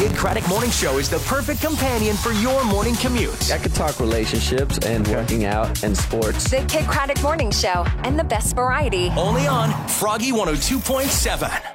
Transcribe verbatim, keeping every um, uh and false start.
Kid Craddock Morning Show is the perfect companion for your morning commute. I could talk relationships and working out and sports. The Kid Craddock Morning Show and the best variety. Only on Froggy one oh two point seven.